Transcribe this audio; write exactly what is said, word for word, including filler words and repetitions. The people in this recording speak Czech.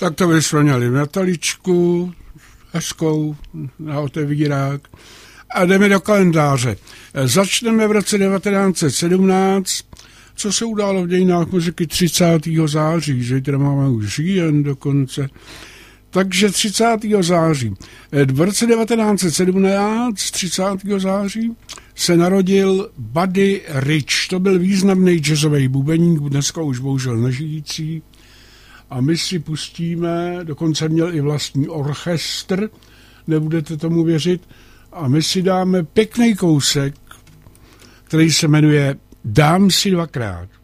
Tak to vyslonili metaličku, hezkou na otevírák a jdeme do kalendáře. Začneme v roce devatenáct set sedmnáct, co se událo v dějinách muziky třicátého září, že teda máme už říjen dokonce. Takže třicátého září. V roce devatenáct set sedmnáct, třicátého září, se narodil Buddy Rich. To byl významný jazzový bubeník, dneska už bohužel nežijící. A my si pustíme, dokonce měl i vlastní orchestr, nebudete tomu věřit, a my si dáme pěkný kousek, který se jmenuje Dám si dvakrát.